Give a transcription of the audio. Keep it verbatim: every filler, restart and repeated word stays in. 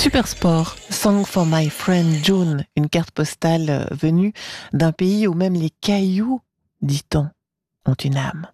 Super sport, Song for my friend June, une carte postale venue d'un pays où même les cailloux, dit-on, ont une âme.